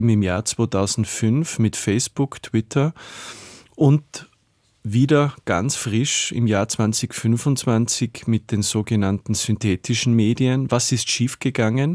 im Jahr 2005 mit Facebook, Twitter und wieder ganz frisch im Jahr 2025 mit den sogenannten synthetischen Medien. Was ist schiefgegangen?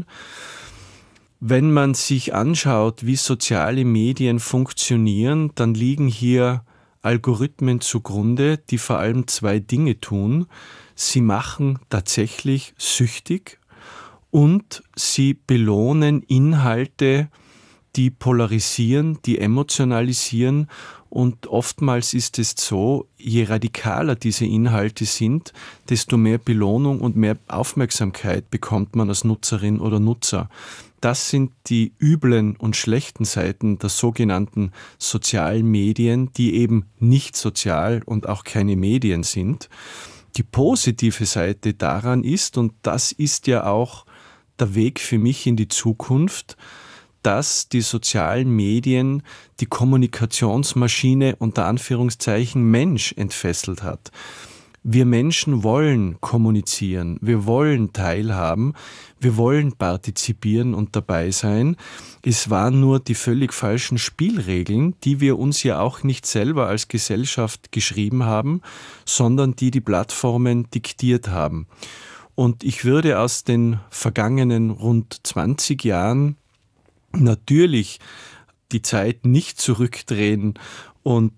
Wenn man sich anschaut, wie soziale Medien funktionieren, dann liegen hier Algorithmen zugrunde, die vor allem zwei Dinge tun. Sie machen tatsächlich süchtig und sie belohnen Inhalte, die polarisieren, die emotionalisieren. Und oftmals ist es so, je radikaler diese Inhalte sind, desto mehr Belohnung und mehr Aufmerksamkeit bekommt man als Nutzerin oder Nutzer. Das sind die üblen und schlechten Seiten der sogenannten sozialen Medien, die eben nicht sozial und auch keine Medien sind. Die positive Seite daran ist, und das ist ja auch der Weg für mich in die Zukunft, dass die sozialen Medien die Kommunikationsmaschine unter Anführungszeichen Mensch entfesselt hat. Wir Menschen wollen kommunizieren, wir wollen teilhaben, wir wollen partizipieren und dabei sein. Es waren nur die völlig falschen Spielregeln, die wir uns ja auch nicht selber als Gesellschaft geschrieben haben, sondern die die Plattformen diktiert haben. Und ich würde aus den vergangenen rund 20 Jahren natürlich die Zeit nicht zurückdrehen und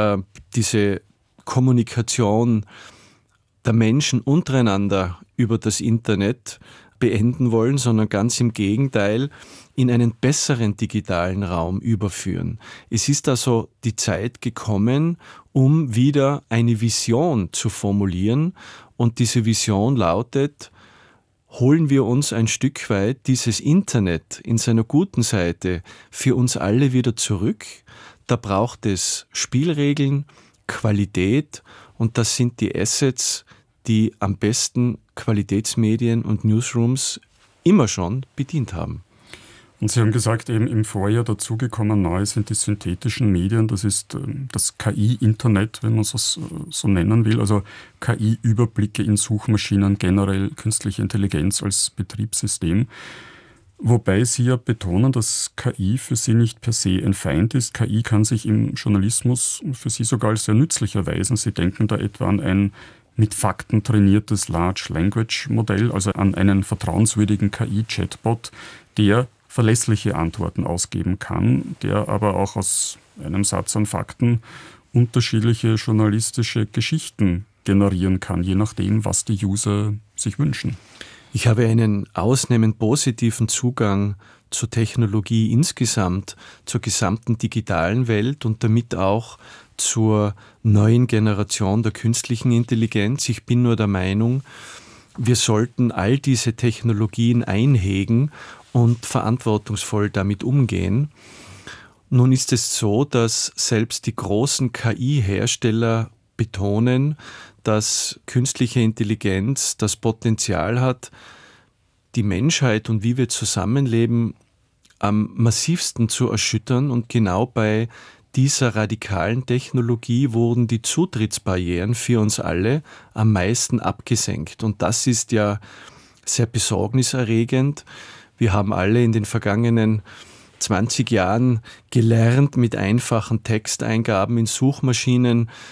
diese Kommunikation der Menschen untereinander über das Internet beenden wollen, sondern ganz im Gegenteil in einen besseren digitalen Raum überführen. Es ist also die Zeit gekommen, um wieder eine Vision zu formulieren, und diese Vision lautet: Holen wir uns ein Stück weit dieses Internet in seiner guten Seite für uns alle wieder zurück. Da braucht es Spielregeln, Qualität, und das sind die Assets, die am besten Qualitätsmedien und Newsrooms immer schon bedient haben. Und Sie haben gesagt, eben im Vorjahr dazugekommen neu sind die synthetischen Medien. Das ist das KI-Internet, wenn man es so nennen will. Also KI-Überblicke in Suchmaschinen, generell künstliche Intelligenz als Betriebssystem. Wobei Sie ja betonen, dass KI für Sie nicht per se ein Feind ist. KI kann sich im Journalismus für Sie sogar als sehr nützlich erweisen. Sie denken da etwa an ein mit Fakten trainiertes Large Language Modell, also an einen vertrauenswürdigen KI-Chatbot, der verlässliche Antworten ausgeben kann, der aber auch aus einem Satz an Fakten unterschiedliche journalistische Geschichten generieren kann, je nachdem, was die User sich wünschen. Ich habe einen ausnehmend positiven Zugang zur Technologie insgesamt, zur gesamten digitalen Welt und damit auch zur neuen Generation der künstlichen Intelligenz. Ich bin nur der Meinung, wir sollten all diese Technologien einhegen und verantwortungsvoll damit umgehen. Nun ist es so, dass selbst die großen KI-Hersteller betonen, dass künstliche Intelligenz das Potenzial hat, die Menschheit und wie wir zusammenleben am massivsten zu erschüttern. Und genau bei dieser radikalen Technologie wurden die Zutrittsbarrieren für uns alle am meisten abgesenkt. Und das ist ja sehr besorgniserregend. Wir haben alle in den vergangenen 20 Jahren gelernt, mit einfachen Texteingaben in Suchmaschinen